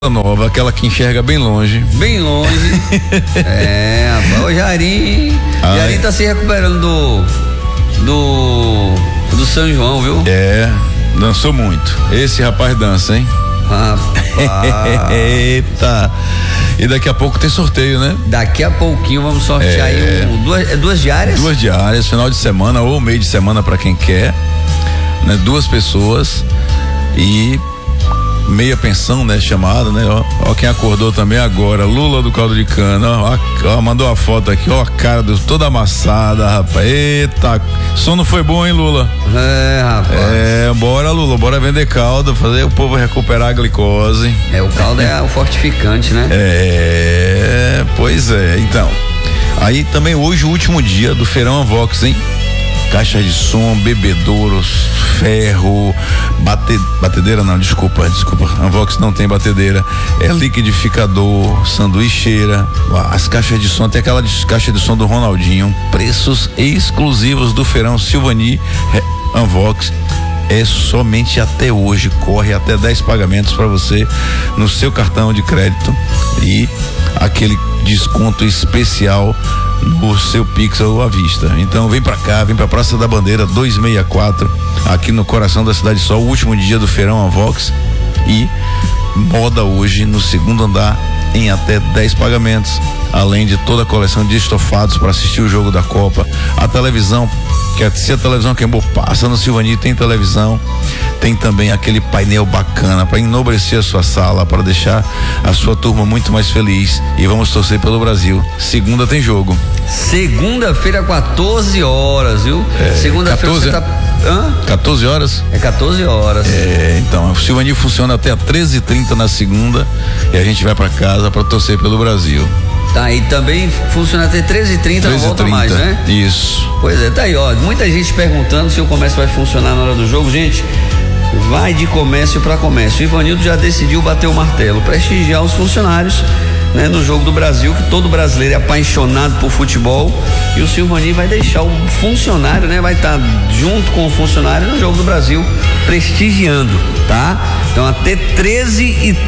Nova, aquela que enxerga bem longe. Bem longe. Rapaz, o Jari tá se recuperando do São João, viu? Dançou muito. Esse rapaz dança, hein? Rapaz. Eita. E daqui a pouco tem sorteio, né? Daqui a pouquinho vamos sortear aí duas diárias? 2 diárias, final de semana ou meio de semana pra quem quer, né? 2 pessoas e meia pensão, né? Chamada, né? Ó quem acordou também agora, Lula do caldo de cana, ó, mandou a foto aqui, ó, a cara toda amassada, rapaz. Eita, sono foi bom, hein, Lula? Rapaz. Bora, Lula, bora vender caldo, fazer o povo recuperar a glicose. O caldo é o fortificante, né? Pois é, então. Aí também hoje o último dia do Feirão Anvox, hein? Caixa de som, bebedouros, ferro, batedeira não, desculpa, Anvox não tem batedeira, liquidificador, sanduicheira, as caixas de som, tem aquela caixa de som do Ronaldinho, preços exclusivos do Feirão Silvani Anvox. É somente até hoje, corre até 10 pagamentos para você no seu cartão de crédito e aquele desconto especial no seu Pixel à vista. Então vem pra cá, vem pra Praça da Bandeira 264, aqui no coração da Cidade Sol, o último dia do Feirão Anvox, e moda hoje no segundo andar em até 10 pagamentos, além de toda a coleção de estofados para assistir o jogo da Copa, a televisão, se a televisão queimou, passa no Silvani, tem televisão, tem também aquele painel bacana para enobrecer a sua sala, para deixar a sua turma muito mais feliz, e vamos torcer pelo Brasil. Segunda tem jogo. Segunda-feira, 14 horas, viu? Segunda-feira você tá... 14 horas? 14 horas. Então, o Silvani funciona até 13h30 na segunda e a gente vai para casa para torcer pelo Brasil. Tá, e também funciona até 13h30, não volta mais, né? Isso. Pois é, tá aí, ó, muita gente perguntando se o comércio vai funcionar na hora do jogo. Gente, vai de comércio para comércio. O Ivanildo já decidiu bater o martelo, prestigiar os funcionários, né, no jogo do Brasil, que todo brasileiro é apaixonado por futebol, e o Silvani vai deixar o funcionário, né, vai estar junto com o funcionário no jogo do Brasil, prestigiando, tá? Então até 13h30